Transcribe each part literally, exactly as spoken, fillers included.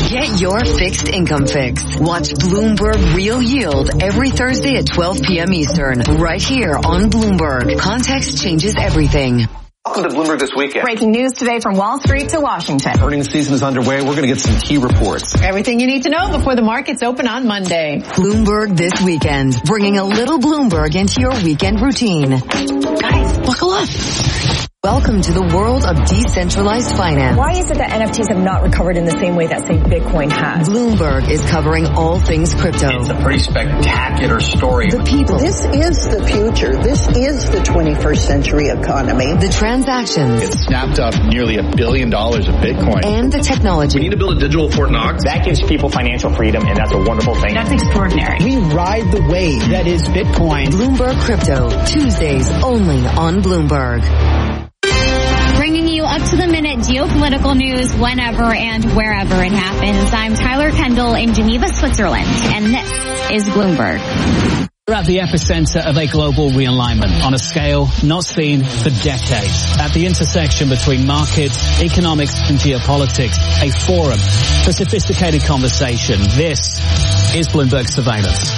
Get your fixed income fix. Watch Bloomberg Real Yield every Thursday at twelve p.m. Eastern, right here on Bloomberg. Context changes everything. Welcome to Bloomberg This Weekend. Breaking news today from Wall Street to Washington. Earnings season is underway. We're going to get some key reports. Everything you need to know before the markets open on Monday. Bloomberg This Weekend, bringing a little Bloomberg into your weekend routine. Guys, buckle up. Welcome to the world of decentralized finance. Why is it that N F Ts have not recovered in the same way that, say, Bitcoin has? Bloomberg is covering all things crypto. It's a pretty spectacular story. The people. This is the future. This is the twenty-first century economy. The transactions. It snapped up nearly a billion dollars of Bitcoin. And the technology. We need to build a digital Fort Knox. That gives people financial freedom, and that's a wonderful thing. That's extraordinary. We ride the wave that is Bitcoin. Bloomberg Crypto, Tuesdays only on Bloomberg. Bringing you up to the minute geopolitical news whenever and wherever it happens. I'm Tyler Kendall in Geneva, Switzerland, and this is Bloomberg. We're at the epicenter of a global realignment on a scale not seen for decades. At the intersection between markets, economics, and geopolitics, a forum for sophisticated conversation. This is Bloomberg Surveillance.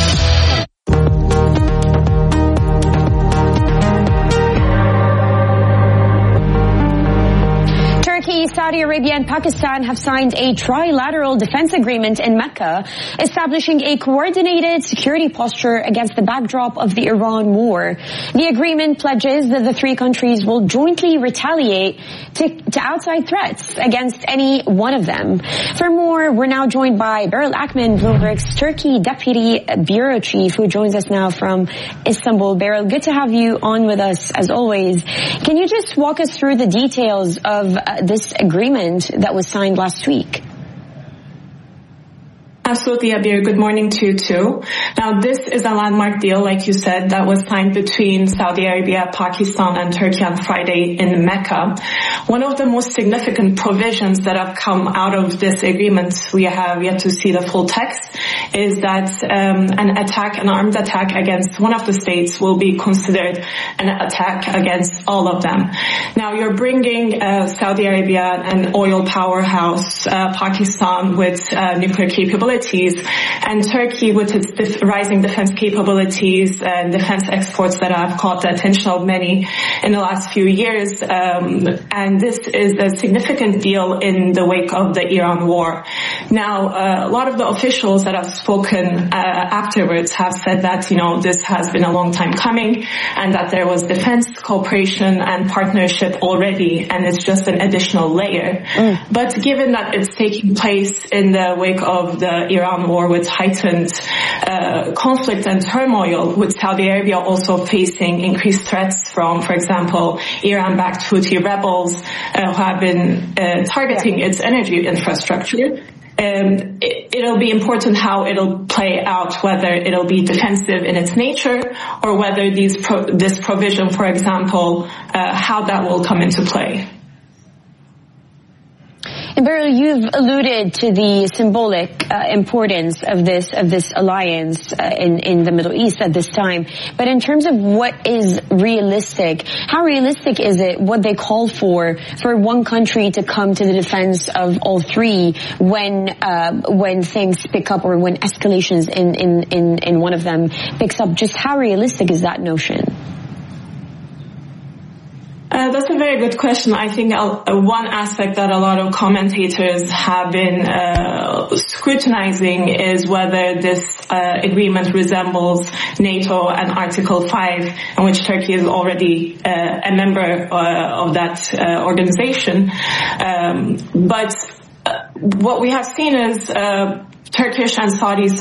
Saudi Arabia and Pakistan have signed a trilateral defense agreement in Mecca, establishing a coordinated security posture against the backdrop of the Iran war. The agreement pledges that the three countries will jointly retaliate to, to outside threats against any one of them. For more, we're now joined by Beryl Akman, Bloomberg's Turkey Deputy Bureau Chief, who joins us now from Istanbul. Beryl, good to have you on with us as always. Can you just walk us through the details of uh, this agreement that was signed last week? Absolutely, Abir. Good morning to you too. Now, this is a landmark deal, like you said, that was signed between Saudi Arabia, Pakistan, and Turkey on Friday in Mecca. One of the most significant provisions that have come out of this agreement, we have yet to see the full text, is that um, an attack, an armed attack against one of the states will be considered an attack against all of them. Now, you're bringing uh, Saudi Arabia, an oil powerhouse, uh, Pakistan with uh, nuclear capabilities, and Turkey with its def- rising defense capabilities and defense exports that have caught the attention of many in the last few years. Um, and this is a significant deal in the wake of the Iran war. Now, uh, a lot of the officials that have spoken uh, afterwards have said that, you know, this has been a long time coming and that there was defense cooperation and partnership already, and it's just an additional layer. Mm. But given that it's taking place in the wake of the Iran war with heightened uh, conflict and turmoil, with Saudi Arabia also facing increased threats from, for example, Iran-backed Houthi rebels uh, who have been uh, targeting its energy infrastructure. Um, it, it'll be important how it'll play out, whether it'll be defensive in its nature or whether these pro- this provision, for example, uh, how that will come into play. And Beryl, you've alluded to the symbolic uh, importance of this of this alliance uh, in in the Middle East at this time. But in terms of what is realistic, how realistic is it what they call for for one country to come to the defense of all three when uh, when things pick up or when escalations in in in in one of them picks up? Just how realistic is that notion? Uh, that's a very good question. I think uh, one aspect that a lot of commentators have been uh, scrutinizing is whether this uh, agreement resembles NATO and Article five, in which Turkey is already uh, a member uh, of that uh, organization. Um, but uh, what we have seen is uh, Turkish and Saudi